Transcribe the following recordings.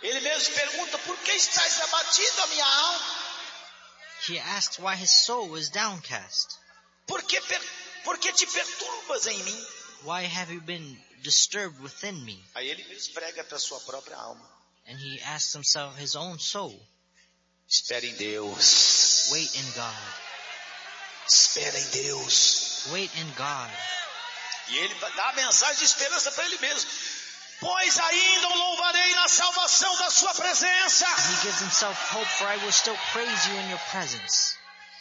Ele mesmo pergunta, por que estás abatido a minha alma? He asks why his soul is downcast. Por que te perturbas em mim? Why have you been disturbed within me? Aí ele mesmo prega para sua própria alma. And he asks himself, his own soul. Espera em Deus. Wait in God. Espera em Deus. Wait in God. E ele dá a mensagem de esperança para ele mesmo. Pois ainda o louvarei na salvação da sua presença. He gives himself hope, for I will still praise you in your presence.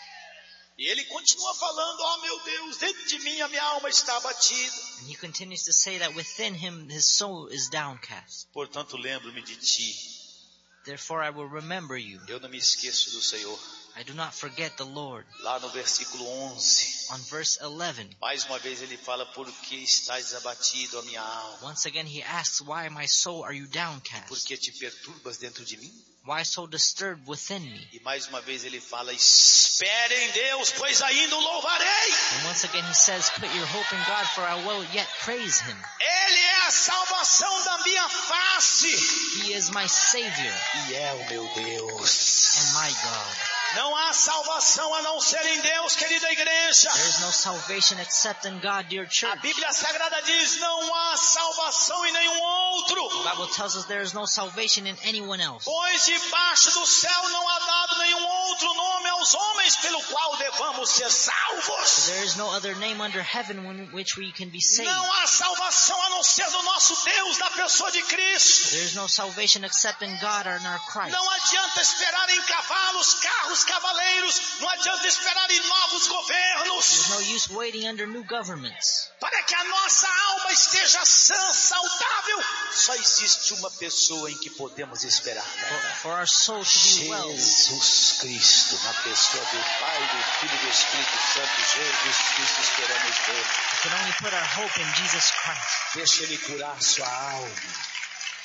E ele continua falando, ó meu Deus, dentro de mim a minha alma está abatida. And he continues to say that within him his soul is downcast. Portanto, lembro-me de ti. Therefore I will remember you. Eu não me esqueço do Senhor. I do not forget the Lord. Lá no versículo 11. On verse 11. Mais uma vez ele fala, por que estás abatido a minha alma? Once again he asks, why my soul are you downcast? Por que te perturbas dentro de mim? Why so disturbed within me? E mais uma vez ele fala, espere em Deus, pois ainda o louvarei. And once again he says, put your hope in God, for I will yet praise him. Ele é a salvação da minha face. He is my Savior. E é o meu Deus. And my God. Não há salvação a não ser em Deus, querida igreja. There is no salvation except in God, dear church. A Bíblia Sagrada diz, não há salvação em nenhum outro. The Bible tells us there is no salvation in anyone else. Pois debaixo do céu não há dado nenhum outro nome aos homens pelo qual devamos ser salvos. There is no other name under heaven in which we can be saved. Não há salvação a não ser do nosso Deus, na pessoa de Cristo. There is no salvation except in God or in our Christ. Não adianta esperar em cavalos, carros, cavaleiros. Não adianta esperar em novos governos. There's no use waiting under new governments. Para que a nossa alma esteja sã, saudável, só existe uma pessoa em que podemos esperar. For our soul to be well. Jesus Cristo, na pessoa do Pai, do Filho e do Espírito Santo, Jesus Cristo, esperamos ver. We can only put our hope in Jesus Christ. Deixa Ele curar sua alma.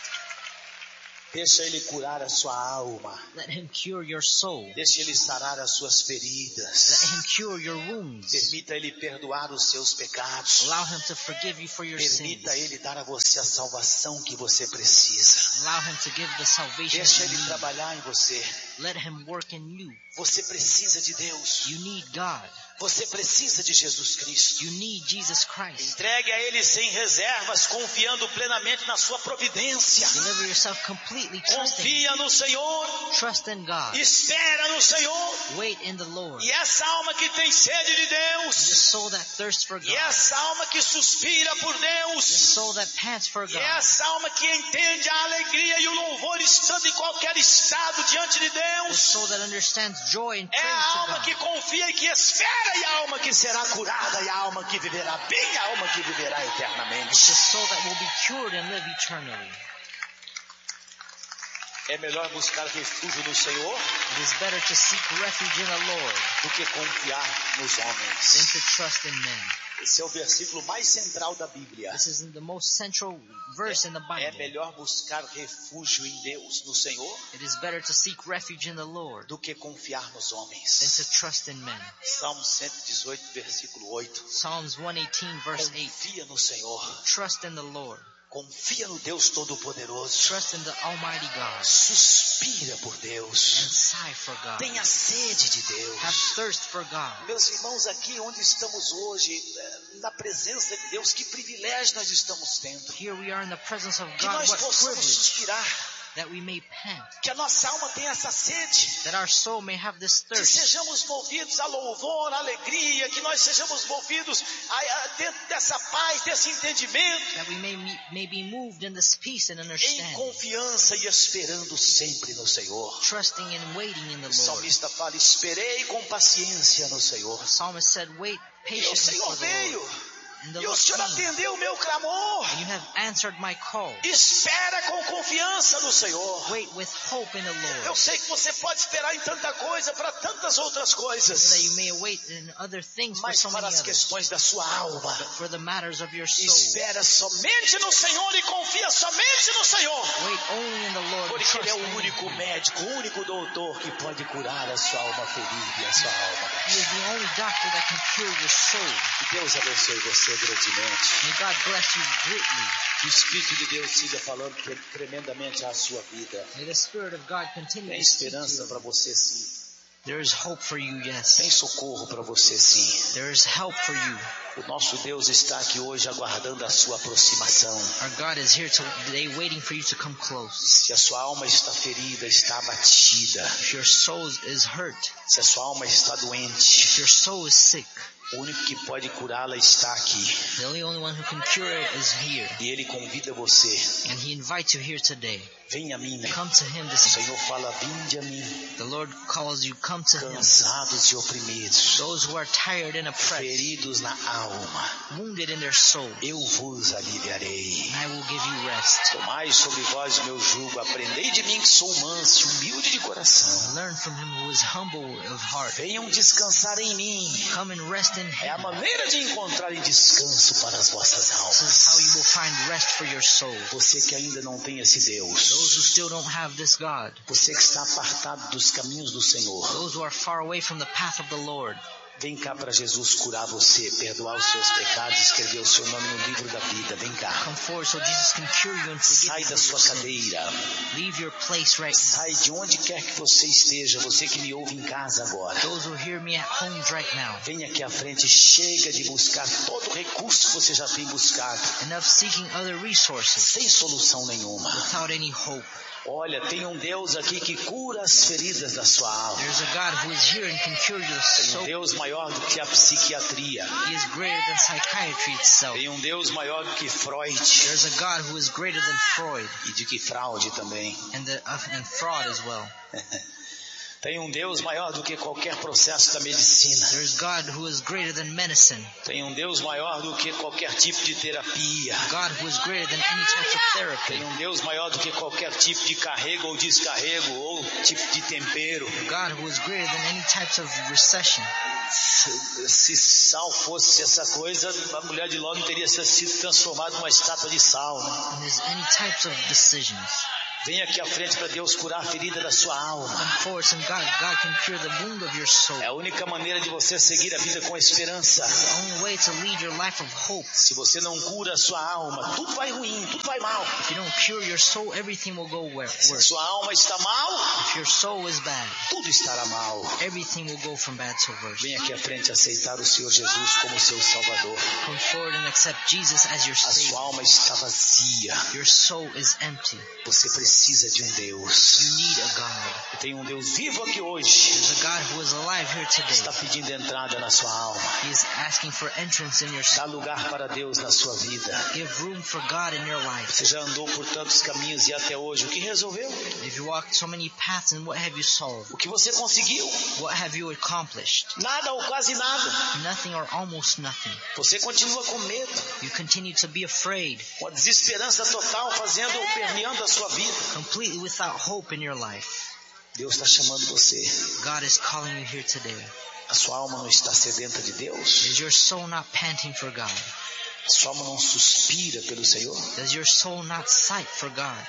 Deixa Ele curar a sua alma. Let him cure your soul. Deixa Ele sarar as suas feridas. Let him cure your wounds. Permita Ele perdoar os seus pecados. Allow him to forgive you for your sins. Permita Ele dar a você a salvação que você precisa. Allow him to give the salvation Deixa you Ele need. trabalhar em você. Let him work in you. Você precisa de Deus. You need God. Você precisa de Jesus Cristo. You need Jesus Christ. Entregue a Ele sem reservas, confiando plenamente na sua providência. Deliver yourself completely, trusting. Confia no Senhor. Trust in God. Espera no Senhor. Wait in the Lord. E essa alma que tem sede de The Deus. soul that thirsts for God. E essa alma que suspira por The Deus. soul that pants for E God. essa alma que entende a alegria e o louvor estando em qualquer estado diante de The Deus. soul that understands joy and É praise a to alma God. que confia e que espera, e a alma que será curada, e a alma que viverá bem, e a alma que viverá It's the eternamente. soul that will be cured and live eternally. É melhor buscar refúgio no Senhor It is better to seek refuge in the Lord do que confiar nos than homens. to trust in men. Esse é o versículo mais central da Bíblia. This is the most central verse in the É Bible. melhor buscar refúgio em Deus, no Senhor, It is better to seek refuge in the Lord do que confiar nos than homens. to trust in men. Salmo 118, versículo 8. Psalms 118 verse 8. Confia no Senhor. Trust in the Lord. Confia no Deus Todo-Poderoso. Trust in the Almighty God. Suspira por And Deus. sigh for God. Tenha sede de Deus. Have thirst for God. Meus irmãos, aqui onde estamos hoje, na presença de Deus, que privilégio nós estamos tendo. Here we are in the presence of Que God. nós What possamos privilege suspirar. that we may pant. Que a nossa alma tenha essa sede. That our soul may have this Que thirst. sejamos movidos a louvor, a alegria. Que nós sejamos movidos dentro dessa paz, desse entendimento. That we may be moved in this peace and Em understanding. confiança e esperando sempre no Senhor. Trusting and waiting in the O Lord. salmista fala, esperei com paciência no Senhor. The psalmist said, wait E o patiently Senhor for the Lord. veio. And the E o Lord Senhor came. atendeu o meu clamor. And you have answered my call. Espera com confiança no Senhor. Wait with hope in the Eu Lord. sei que você pode esperar em tanta coisa, para tantas outras So that coisas. you may wait in other things for Mas so para many as others. questões da sua alma, For the matters of your soul. espera somente no Senhor e confia somente no Senhor. Wait only in the Lord. Porque Trust Ele é in o Him. único médico, o único doutor que pode curar a sua alma ferida e a sua alma. He is the only doctor that can cure your soul. Que Deus abençoe você. abençoe grandemente. May God bless you greatly. Que o Espírito de Deus siga falando tremendamente à sua vida. May the Spirit of God continue Tem to speak to esperança you. para você, sim. There is hope for you, Tem yes. socorro para você, sim. There is help for you. O nosso Deus está aqui hoje aguardando a sua aproximação. Our God is here today waiting for you to come close. Se a sua alma está ferida, está abatida. If your soul is hurt, Se a sua alma está doente, if your soul is sick, o único que pode curá-la está aqui. the only one who can cure it is here. E Ele convida você. And He invites you here today. Venha a mim. Come to Him O this Senhor fala, vinde a mim, The Lord calls you, come to Him. cansados e oprimidos, Those who are tired and oppressed, feridos na alma. wounded in their soul, Eu vos aliviarei. and I will give you rest. Tomai sobre vós meu jugo, aprendei de mim que sou manso e humilde de coração. Learn from Him who is humble of heart. Venham descansar em mim. Come and rest in É a Him. maneira de encontrarem descanso para as vossas This is how you will almas. find rest for your soul. Você que ainda não tem esse Those who Deus, still don't have this God, você que está apartado dos caminhos do Senhor, those who are far away from the path of the Lord, vem cá para Jesus curar você, perdoar os seus pecados, escrever o seu nome no livro da vida. Vem cá. come forward so Jesus can cure you and forgive Sai you da of sua your sin. cadeira. Leave your place right now. Sai de onde quer que você esteja, você que me ouve em casa agora. Those who hear me at homes right now, Vem aqui à frente, chega de buscar todo o recurso que você já tem buscado, enough seeking other resources sem solução nenhuma. without any hope. Olha, tem um Deus aqui que cura as feridas da sua alma. There's a God who is here and can cure your Tem um soul. Deus maior do que a psiquiatria. He is greater than psychiatry itself. Tem um Deus maior do que Freud. There's a God who is greater than Freud E de que fraude também. and fraud as well. Tem um Deus maior do que qualquer processo da medicina. There's God who is greater than medicine. Tem um Deus maior do que qualquer tipo de terapia. God who is greater than any type of therapy. Tem um Deus maior do que qualquer tipo de carrego ou descarrego ou tipo de tempero. God who is greater than any types of recession. Se sal fosse essa coisa, a mulher de Ló não teria sido transformada numa estátua de sal, né? And there's any types of decisions. Vem aqui à frente para Deus curar a ferida da sua alma. Come forward and God can cure the wound of your soul. É a única maneira de você seguir a vida com esperança. The only way to lead your life of hope. Se você não cura a sua alma, tudo vai ruim, tudo vai mal. If you don't cure your soul, everything will go Se a worse. sua alma está mal, If your soul is bad, tudo estará mal. everything will go from bad to worse. Vem aqui à frente aceitar o Senhor Jesus como seu Salvador. Come forward and accept Jesus as your A sua Savior. alma está vazia. Your soul is empty. Você precisa de um Deus. You need a God. Tem um Deus vivo aqui hoje. There's a God who is alive here today. Está pedindo entrada na sua alma. He is asking for entrance in your Dá soul. lugar para Deus na sua vida. Give room for God in your life. Você já andou por tantos caminhos e até hoje, o que resolveu? If you walked so many paths, and what have you solved? O que você conseguiu? What have you accomplished? Nada ou quase nada. Nothing or almost nothing. Você continua com medo, You continue to be afraid, com a desesperança total, fazendo ou permeando a sua vida. completely without hope in your life. Deus está chamando você. God is calling you here today. A sua alma não está sedenta de Deus? Is your soul not panting for God? A sua alma não suspira pelo Senhor? Does your soul not sigh for God?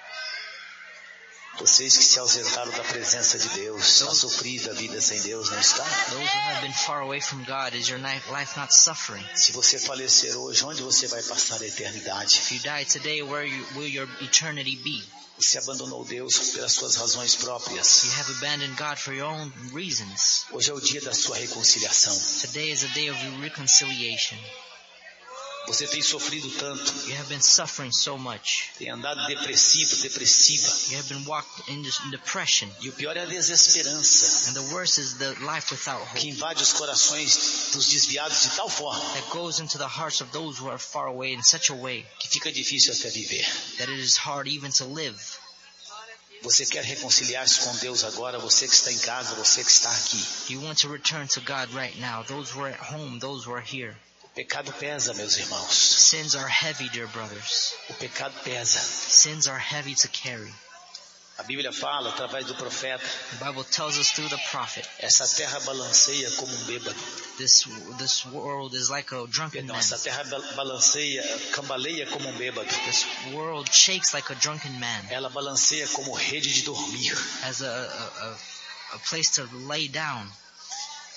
Vocês que se ausentaram da presença de Deus, está sofrida a vida sem Deus, não está? Those who have been far away from God, is your life not suffering? Se você falecer hoje, onde você vai passar a eternidade? If you die today, where will your eternity be? Você abandonou Deus pelas suas razões próprias. You have abandoned God for your own reasons. Hoje é o dia da sua reconciliação. Today is a day of reconciliation. Você tem sofrido tanto, You have been suffering so much. tem andado depressiva. You have been walked in depression. E o pior é a desesperança, And the worst is the life without que hope invade os corações dos desviados de tal forma that goes into the hearts of those who are far away in such a way que fica difícil até viver. that it is hard even to live. Você quer reconciliar-se com Deus agora, você que está em casa, você que está aqui. You want to return to God right now. Those who are at home, those who are here. O pecado pesa, meus irmãos. Sins are heavy, dear brothers. O pecado pesa. Sins are heavy to carry. A Bíblia fala, através do profeta, The Bible tells us through the prophet, essa terra balanceia como um bêbado. this world is like a drunken Perdão, man. essa terra balanceia, cambaleia como um bêbado. This world shakes like a drunken man, Ela balanceia como rede de dormir. as a place to lay down.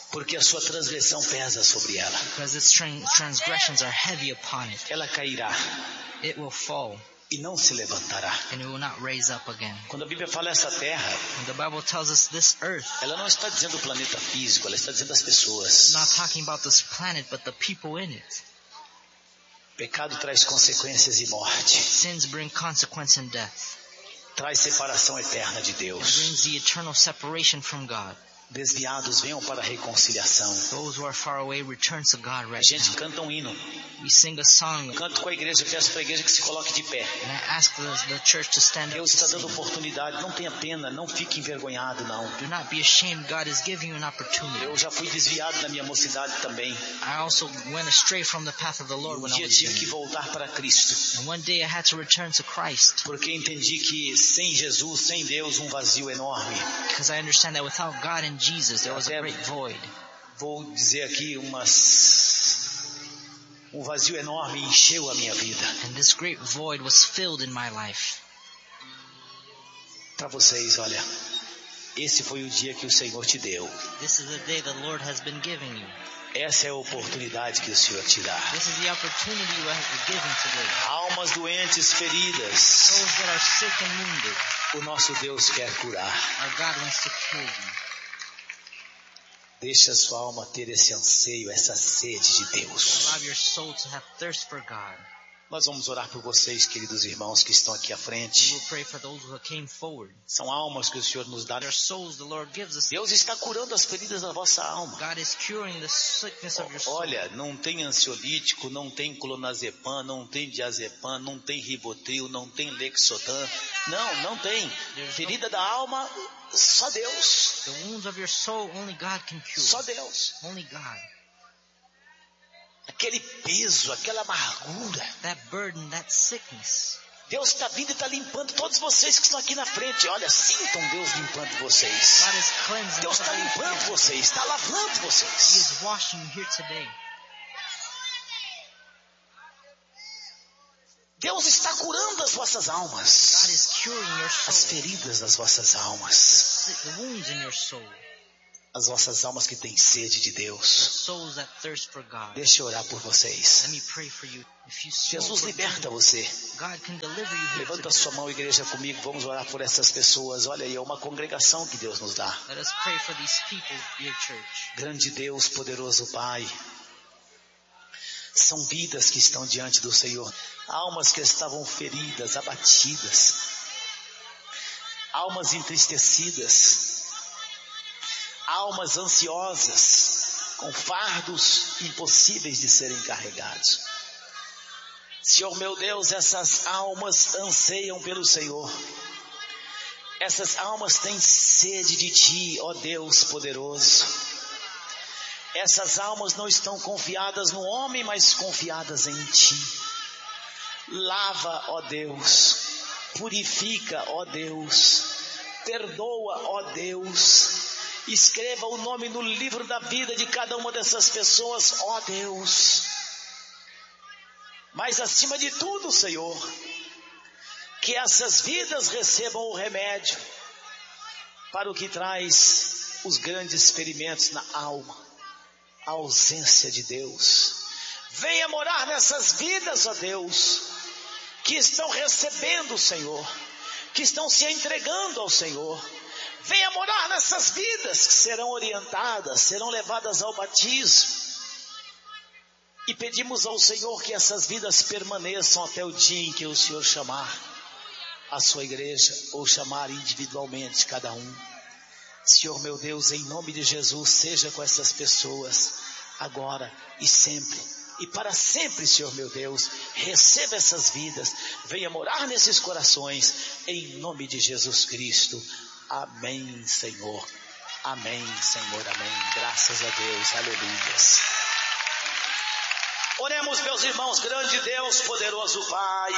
Porque a sua transgressão pesa sobre ela. Because its transgressions are heavy upon it. Ela cairá It will fall, e não se levantará. and it will not raise up again. Quando a Bíblia fala essa terra, When the Bible tells us this earth, ela não está dizendo o planeta físico, ela está dizendo as pessoas. it's not talking about this planet, but the people in it. Pecado traz consequências e morte. Sins bring consequence and death. Traz separação eterna de It Deus. brings the eternal separation from God. Desviados venham para a reconciliação. Those who are far away return to God A right gente now. canta um hino. We sing a song, Canto com a igreja, peço para a igreja que se coloque de pé. and I ask the church to stand up Deus to está sing. dando oportunidade, não tenha pena, não fique envergonhado, não. Do not be ashamed. God is giving you an opportunity. Eu já fui desviado na minha mocidade também. I also went astray from the path of the Lord Um when I dia was tive que young. voltar para Cristo, And one day I had to return to Christ porque entendi que sem Jesus, sem Deus, um vazio enorme. because I understand that without God and Jesus, there was a great void. Vou dizer aqui um vazio enorme encheu a minha vida. And this great void was filled in my life. Para vocês, olha, esse foi o dia que o Senhor te deu. This is the day the Lord has been giving you. Essa é a oportunidade que o Senhor te dá. This is the opportunity you are given today. Almas doentes, feridas, Those that are sick and wounded, o nosso Deus quer curar. our God wants to cure you. Deixa a sua alma ter esse anseio, essa sede de Deus. Allow your soul to have thirst for God. Nós vamos orar por vocês, queridos irmãos que estão aqui à We frente. will pray for those who came forward. São almas que o Senhor nos dá. Their souls the Lord gives us. Deus está curando as feridas da vossa alma. God is curing the sickness of your soul. Olha, não tem ansiolítico, não tem clonazepam, não tem diazepam, não tem ribotril, não tem lexotan. Não tem. Ferida da alma, só Deus. The wounds of your soul, only God can cure. Só Deus. Only God. Aquele peso, aquela amargura. That burden, that sickness. Deus está vindo e está limpando todos vocês que estão aqui na frente. Olha, sintam Deus limpando vocês. God is cleansing. Deus está limpando vocês, está lavando He vocês. is washing you here today. Deus está curando as vossas God almas. is curing your As soul. feridas das vossas almas. The wounds in your soul. As vossas almas que têm sede de The Deus. souls that thirst for God. Deixa eu orar por vocês. Let me pray for you. If you Jesus liberta você. God can deliver you here Levanta a today. sua mão, igreja, comigo. Vamos orar por essas pessoas. Olha aí, é uma congregação que Deus nos dá. Let us pray for these people, dear church. Grande Deus, poderoso Pai. São vidas que estão diante do Senhor. Almas que estavam feridas, abatidas. Almas entristecidas. Almas ansiosas, com fardos impossíveis de serem carregados. Senhor meu Deus, essas almas anseiam pelo Senhor. Essas almas têm sede de Ti, ó Deus poderoso. Essas almas não estão confiadas no homem, mas confiadas em Ti. Lava, ó Deus. Purifica, ó Deus. Perdoa, ó Deus. Escreva o nome no livro da vida de cada uma dessas pessoas, ó Deus. Mas acima de tudo, Senhor, que essas vidas recebam o remédio para o que traz os grandes experimentos na alma, a ausência de Deus. Venha morar nessas vidas, ó Deus, que estão recebendo o Senhor, que estão se entregando ao Senhor. Venha morar nessas vidas que serão orientadas, serão levadas ao batismo. E pedimos ao Senhor que essas vidas permaneçam até o dia em que o Senhor chamar a sua igreja, ou chamar individualmente cada um. Senhor meu Deus, em nome de Jesus, seja com essas pessoas, agora e sempre. E para sempre, Senhor meu Deus, receba essas vidas, venha morar nesses corações, em nome de Jesus Cristo. Amém, Senhor. Amém, Senhor. Amém. Graças a Deus. Aleluias. Oremos, meus irmãos. Grande Deus, poderoso Pai.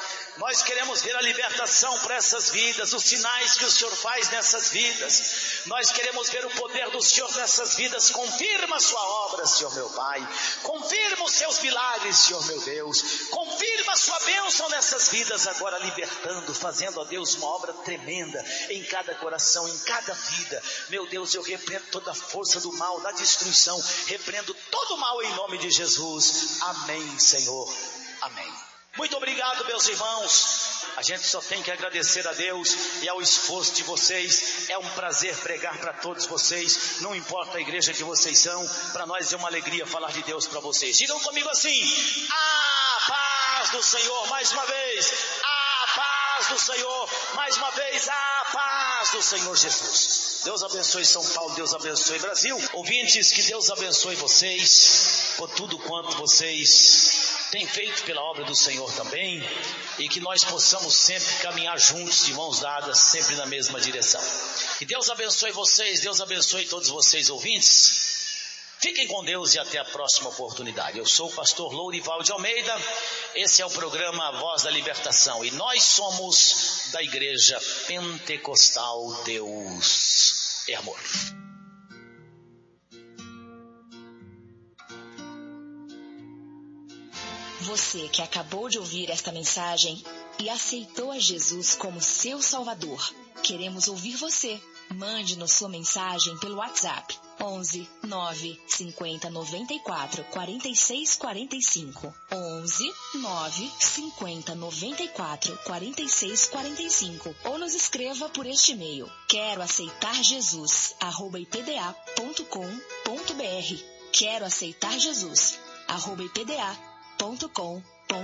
Nós queremos ver a libertação para essas vidas, os sinais que o Senhor faz nessas vidas. Nós queremos ver o poder do Senhor nessas vidas. Confirma a sua obra, Senhor meu Pai. Confirma os seus milagres, Senhor meu Deus. Confirma a sua bênção nessas vidas agora, libertando, fazendo, ó Deus, uma obra tremenda em cada coração, em cada vida. Meu Deus, eu repreendo toda a força do mal, da destruição. Repreendo todo o mal em nome de Jesus. Amém, Senhor. Amém. Muito obrigado, meus irmãos. A gente só tem que agradecer a Deus e ao esforço de vocês. É um prazer pregar para todos vocês. Não importa a igreja que vocês são, para nós é uma alegria falar de Deus para vocês. Digam comigo assim: a paz do Senhor, mais uma vez. A paz do Senhor, mais uma vez. A paz do Senhor Jesus. Deus abençoe São Paulo, Deus abençoe Brasil. Ouvintes, que Deus abençoe vocês por tudo quanto vocês têm feito pela obra do Senhor também, e que nós possamos sempre caminhar juntos, de mãos dadas, sempre na mesma direção. Que Deus abençoe vocês, Deus abençoe todos vocês ouvintes. Fiquem com Deus e até a próxima oportunidade. Eu sou o pastor Lourival de Almeida, esse é o programa Voz da Libertação, e nós somos da Igreja Pentecostal Deus é Amor. Você que acabou de ouvir esta mensagem e aceitou a Jesus como seu Salvador, queremos ouvir você. Mande-nos sua mensagem pelo WhatsApp 11 9 50 94 46 45 11 9 50 94 46 45 ou nos escreva por este e-mail: quero aceitar Jesus @ipda.com.br quero aceitar Jesus @ipda.com.br.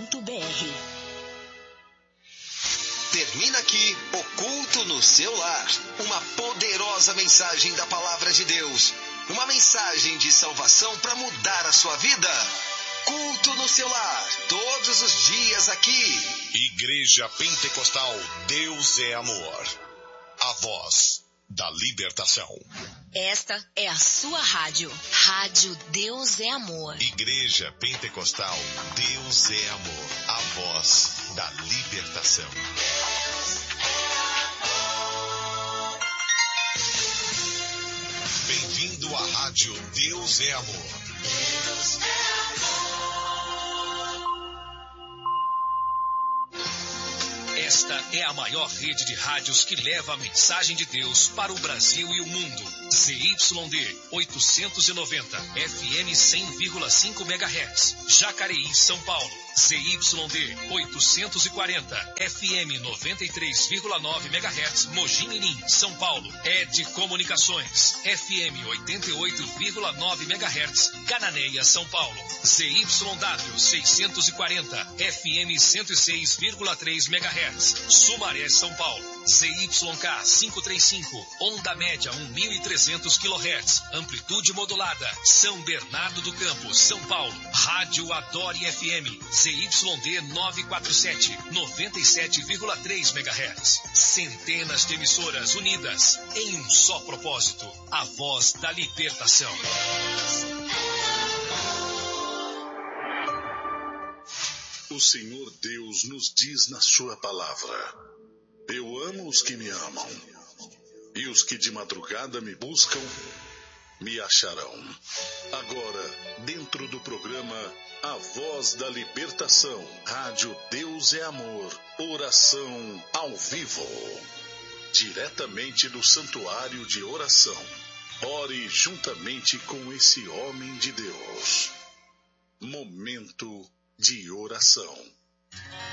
Termina aqui o culto no seu lar. Uma poderosa mensagem da palavra de Deus. Uma mensagem de salvação para mudar a sua vida. Culto no seu lar, todos os dias aqui. Igreja Pentecostal Deus é Amor. A voz da libertação. Esta é a sua rádio. Rádio Deus é Amor. Igreja Pentecostal Deus é Amor. A voz da libertação. Bem-vindo à rádio Deus é Amor. Deus é amor. Esta é a maior rede de rádios que leva a mensagem de Deus para o Brasil e o mundo. ZYD 890, FM 100,5 MHz, Jacareí, São Paulo. ZYD 840, FM 93,9 MHz, Mogi Mirim, São Paulo. ED Comunicações, FM 88,9 MHz, Cananéia, São Paulo. ZYW 640, FM 106,3 MHz, Sumaré, São Paulo. ZYK 535, onda média 1.300 kHz, amplitude modulada, São Bernardo do Campo, São Paulo. Rádio Adore FM, ZYD 947, 97,3 MHz. Centenas de emissoras unidas em um só propósito, a voz da libertação. O Senhor Deus nos diz na sua palavra: eu amo os que me amam, e os que de madrugada me buscam, me acharão. Agora, dentro do programa A Voz da Libertação, Rádio Deus é Amor, oração ao vivo. Diretamente do Santuário de Oração. Ore juntamente com esse homem de Deus. Momento de oração.